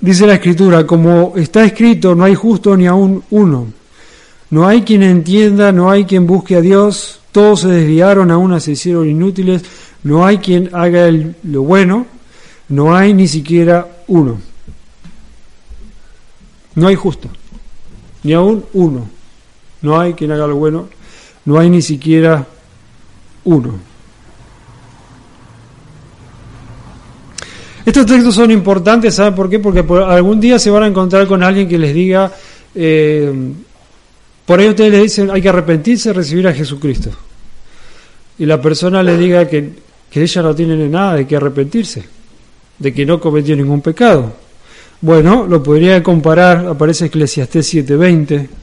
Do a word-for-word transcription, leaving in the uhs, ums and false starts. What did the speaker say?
Dice la Escritura, como está escrito, no hay justo ni aún uno. No hay quien entienda, no hay quien busque a Dios. Todos se desviaron, aún se hicieron inútiles. No hay quien haga el, lo bueno. No hay ni siquiera uno. No hay justo, ni aún uno. No hay quien haga lo bueno. No hay ni siquiera uno. Estos textos son importantes, ¿saben por qué? Porque por algún día se van a encontrar con alguien que les diga, eh, por ahí ustedes le dicen, hay que arrepentirse, recibir a Jesucristo. Y la persona le diga que, que ella no tiene nada de que arrepentirse, de que no cometió ningún pecado. Bueno, lo podría comparar, aparece Eclesiastés siete veinte,